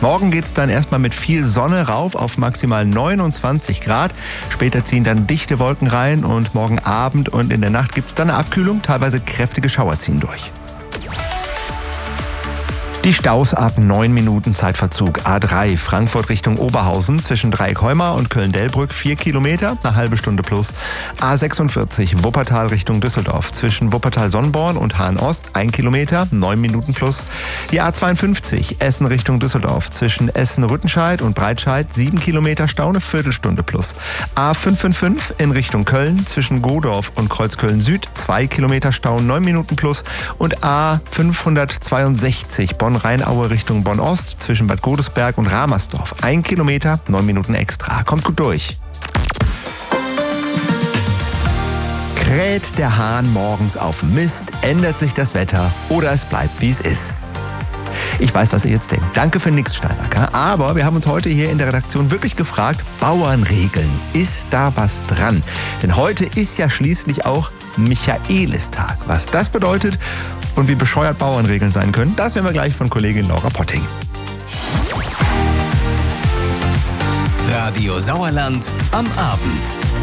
Morgen geht es dann erstmal mit viel Sonne rauf auf maximal 29 Grad. Später ziehen dann dichte Wolken rein und morgen Abend und in der Nacht gibt es dann eine Abkühlung. Teilweise kräftige Schauer ziehen durch. Die Staus ab 9 Minuten Zeitverzug. A3 Frankfurt Richtung Oberhausen zwischen Dreieckheumar und Köln-Delbrück 4 Kilometer, eine halbe Stunde plus. A46 Wuppertal Richtung Düsseldorf zwischen Wuppertal-Sonnborn und Hahn-Ost 1 Kilometer, 9 Minuten plus. Die A52 Essen Richtung Düsseldorf zwischen Essen-Rüttenscheid und Breitscheid 7 Kilometer Stau, eine Viertelstunde plus. A555 in Richtung Köln zwischen Godorf und Kreuzköln-Süd 2 Kilometer Stau, 9 Minuten plus. Und A562 Bonn-Rheinaue Richtung Bonn-Ost zwischen Bad Godesberg und Ramersdorf 1 Kilometer, 9 Minuten extra. Kommt gut durch. Kräht der Hahn morgens auf Mist, ändert sich das Wetter oder es bleibt wie es ist? Ich weiß, was ihr jetzt denkt. Danke für nix, Steinacker. Aber wir haben uns heute hier in der Redaktion wirklich gefragt, Bauernregeln, ist da was dran? Denn heute ist ja schließlich auch Michaelistag. Was das bedeutet und wie bescheuert Bauernregeln sein können, das werden wir gleich von Kollegin Laura Potting. Radio Sauerland am Abend.